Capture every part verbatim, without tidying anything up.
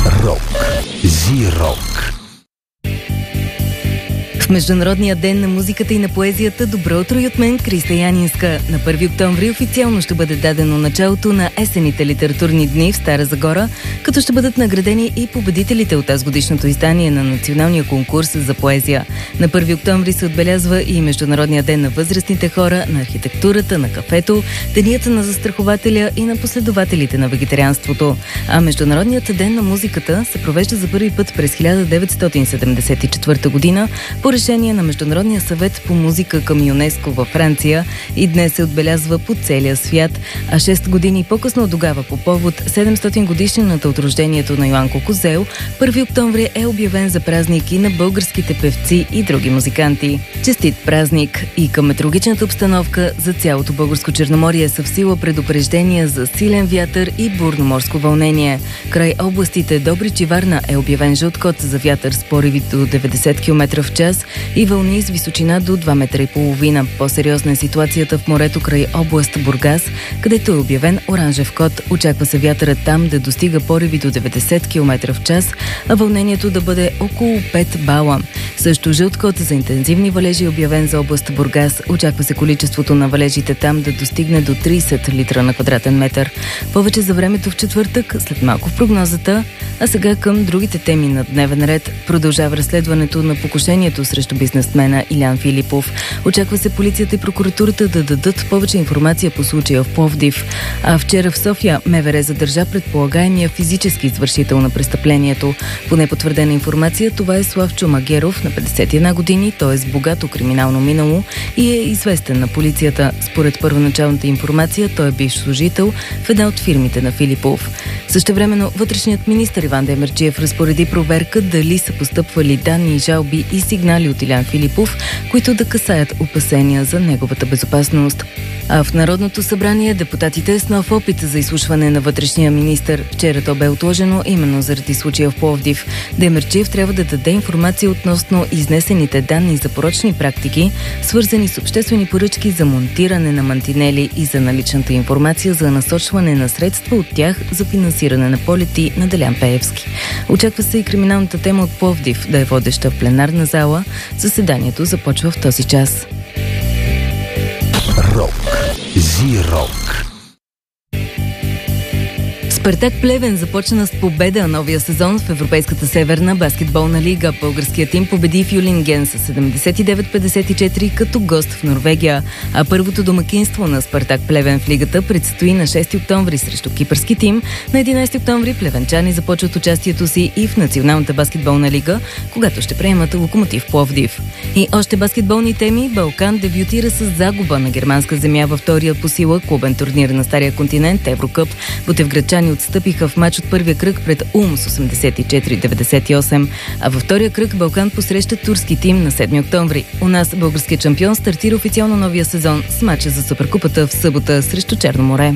Рок. Зи-рок. В Международния ден на музиката и на поезията, добро утро и от мен, Криста Янинска. На първи октомври официално ще бъде дадено началото на есенните литературни дни в Стара Загора, като ще бъдат наградени и победителите от тазгодишното издание на националния конкурс за поезия. На първи октомври се отбелязва и Международния ден на възрастните хора, на архитектурата, на кафето, денята на застрахователя и на последователите на вегетарианството. А Международният ден на музиката се провежда за първи път през хиляда деветстотин седемдесет и четвърта година по решение на Международния съвет по музика към ЮНЕСКО във Франция и днес се отбелязва по целия свят, а шест години по-късно от тогава по повод седемстотин годишнината от рождението на Йоанко Козел, първи октомври е обявен за празник и на българските певци и други музиканти. Честит празник! И към метеорологичната обстановка за цялото българско Черноморие са в сила предупреждения за силен вятър и бурно морско вълнение. Край областите Добрич и Варна е обявен жълт код за вятър с пориви до деветдесет километра в час и вълни с височина до два метра и половина. По-сериозна е ситуацията в морето край област Бургас, където е обявен оранжев код. Очаква се вятърът там да достига пориви до деветдесет километра в час, а вълнението да бъде около пет бала. Също жълт код за интензивни валежи е обявен за област Бургас. Очаква се количеството на валежите там да достигне до тридесет литра на квадратен метър. Повече за времето в четвъртък, след малко в прогнозата, а сега към другите теми на дневен ред. Продължава разследването на покушението срещу бизнесмена Илян Филипов. Очаква се полицията и прокуратурата да дадат повече информация по случая в Пловдив. А вчера в София МВР задържа предполагаемия физически извършител на престъплението. По непотвърдена информация, това е Славчо Магеров, на петдесет и една години, т.е. с богато криминално минало и е известен на полицията. Според първоначалната информация, той е бивш служител в една от фирмите на Филипов. Същевременно вътрешният министър Иван Демерджиев разпореди проверка дали са постъпвали данни, жалби и сигнали от Илян Филипов, които да касаят опасения за неговата безопасност. А в Народното събрание депутатите с нов опит за изслушване на вътрешния министър. Вчера то бе отложено именно заради случая в Пловдив. Демерджиев трябва да даде информация относно изнесените данни за порочни практики, свързани с обществени поръчки за монтиране на мантинели и за наличната информация за насочване на средства от тях за финансиране на полети на Делян Пеевски. Очаква се и криминалната тема от Пловдив да е водеща в пленарна зала. Заседанието започва в този час. Рок. Зи-рок. Спартак Плевен започна с победа новия сезон в Европейската северна баскетболна лига. Българският тим победи в Юлинген с седемдесет и девет петдесет и четири като гост в Норвегия. А първото домакинство на Спартак Плевен в лигата предстои на шести октомври срещу кипърски тим. На единадесети октомври плевенчани започват участието си и в Националната баскетболна лига, когато ще приемат Локомотив Пловдив. И още баскетболни теми. Балкан дебютира с загуба на германска земя във втория по сила клубен турнир на Стария континент Еврокъп. Ботевградчани отстъпиха в матч от първия кръг пред Улм с осемдесет и четири деветдесет и осем, а във втория кръг Балкан посреща турски тим на седми октомври. У нас българският шампион стартира официално новия сезон с матча за Суперкупата в събота срещу Черно море.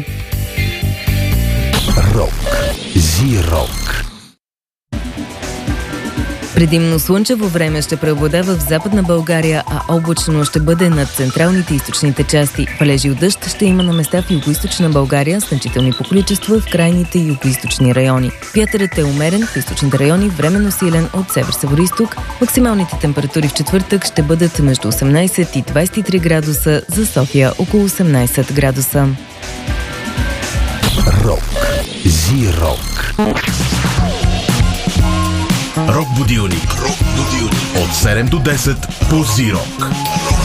Рок. Зи-рок. Предимно слънчево време ще преобладава в Западна България, а облачно ще бъде над централните и източните части. Валежи от дъжд ще има на места в югоизточна България, значителни по количество в крайните югоизточни райони. Вятърът е умерен в източните райони, временно силен от север-североизток. Максималните температури в четвъртък ще бъдат между осемнадесет и двадесет и три градуса, за София около осемнадесет градуса. Рок. Зи-рок. Рок будилник. Рок будилник. От седем до десет по Зи-рок.